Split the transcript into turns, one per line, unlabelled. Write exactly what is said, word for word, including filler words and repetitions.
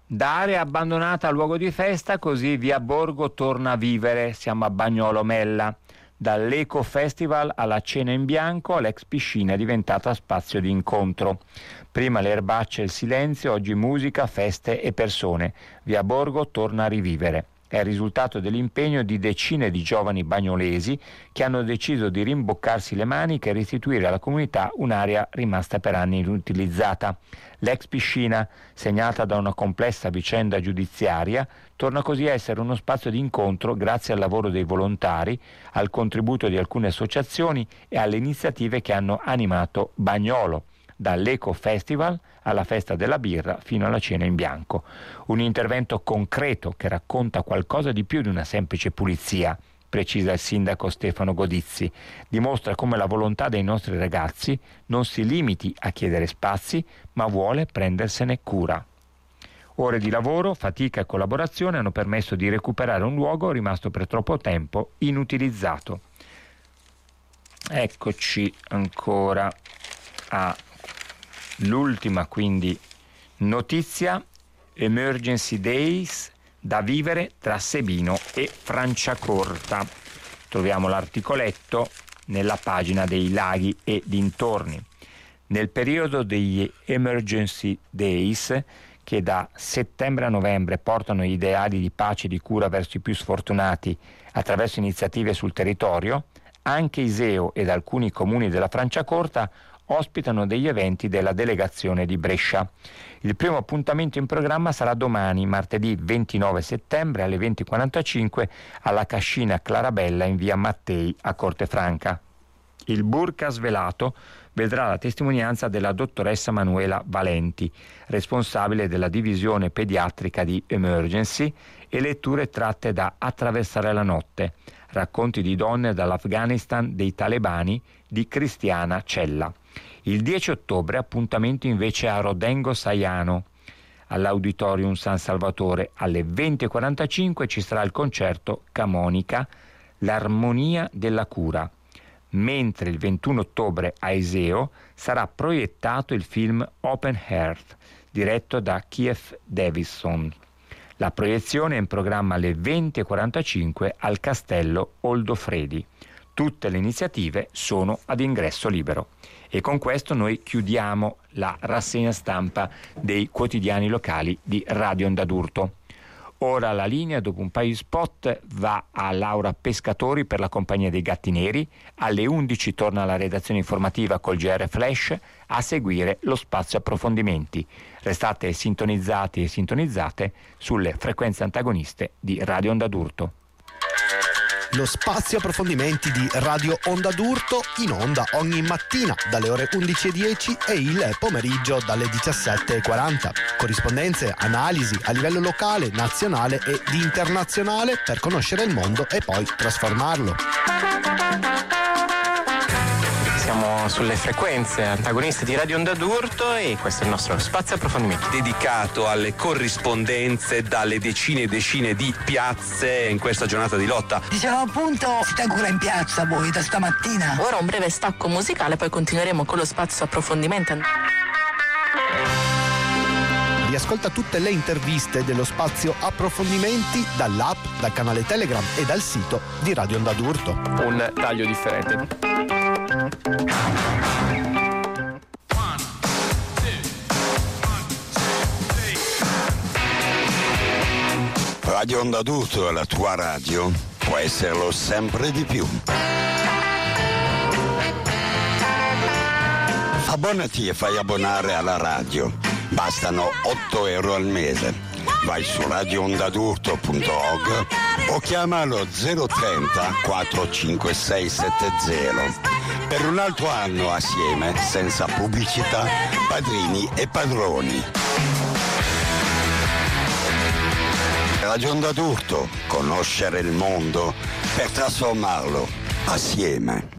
Da area abbandonata a luogo di festa, così via Borgo torna a vivere. Siamo a Bagnolo Mella. Dall'Eco Festival alla cena in bianco, all'ex piscina è diventata spazio di incontro. Prima le erbacce e il silenzio, oggi musica, feste e persone. Via Borgo torna a rivivere. È il risultato dell'impegno di decine di giovani bagnolesi che hanno deciso di rimboccarsi le maniche e restituire alla comunità un'area rimasta per anni inutilizzata. L'ex piscina, segnata da una complessa vicenda giudiziaria, torna così a essere uno spazio di incontro grazie al lavoro dei volontari, al contributo di alcune associazioni e alle iniziative che hanno animato Bagnolo, dall'Eco Festival alla festa della birra fino alla cena in bianco. Un intervento concreto che racconta qualcosa di più di una semplice pulizia, precisa il sindaco Stefano Godizzi. Dimostra come la volontà dei nostri ragazzi non si limiti a chiedere spazi, ma vuole prendersene cura. Ore di lavoro, fatica e collaborazione hanno permesso di recuperare un luogo rimasto per troppo tempo inutilizzato. Eccoci ancora a l'ultima quindi notizia, Emergency Days da vivere tra Sebino e Franciacorta. Troviamo l'articoletto nella pagina dei laghi e dintorni. Nel periodo degli Emergency Days, che da settembre a novembre portano ideali di pace e di cura verso i più sfortunati attraverso iniziative sul territorio, anche Iseo ed alcuni comuni della Franciacorta ospitano degli eventi della delegazione di Brescia. Il primo appuntamento in programma sarà domani, martedì ventinove settembre alle venti e quarantacinque alla Cascina Clarabella in via Mattei a Cortefranca. Il burka svelato vedrà la testimonianza della dottoressa Manuela Valenti, responsabile della divisione pediatrica di Emergency, e letture tratte da Attraversare la notte, racconti di donne dall'Afghanistan dei talebani di Cristiana Cella. Il dieci ottobre appuntamento invece a Rodengo Saiano, all'Auditorium San Salvatore. Alle venti e quarantacinque ci sarà il concerto Camonica, l'armonia della cura, mentre il ventuno ottobre a Iseo sarà proiettato il film Open Heart, diretto da Keith Davidson. La proiezione è in programma alle venti e quarantacinque al Castello Oldofredi. Tutte le iniziative sono ad ingresso libero. E con questo noi chiudiamo la rassegna stampa dei quotidiani locali di Radio Onda d'Urto. Ora la linea, dopo un paio di spot, va a Laura Pescatori per la compagnia dei Gatti Neri. Alle undici torna la redazione informativa col G R Flash, a seguire lo spazio approfondimenti. Restate sintonizzati e sintonizzate sulle frequenze antagoniste di Radio Onda d'Urto.
Lo spazio approfondimenti di Radio Onda d'Urto, in onda ogni mattina dalle ore undici e dieci e il pomeriggio dalle diciassette e quaranta. Corrispondenze, analisi a livello locale, nazionale e internazionale per conoscere il mondo e poi trasformarlo.
Siamo sulle frequenze antagoniste di Radio Onda d'Urto e questo è il nostro spazio approfondimento
dedicato alle corrispondenze dalle decine e decine di piazze in questa giornata di lotta.
Diciamo appunto, siete ancora in piazza voi da stamattina?
Ora un breve stacco musicale, poi continueremo con lo spazio approfondimento.
Riascolta tutte le interviste dello spazio approfondimenti dall'app, dal canale Telegram e dal sito di Radio Onda d'Urto.
Un taglio differente.
Radio Onda d'Urto è la tua radio, può esserlo sempre di più. Abbonati e fai abbonare alla radio. Bastano otto euro al mese. Vai su radio onda d'urto punto org o chiama lo zero trenta quattro cinque sei sette zero. Per un altro anno assieme, senza pubblicità, padrini e padroni. Radio Onda d'Urto, conoscere il mondo per trasformarlo assieme.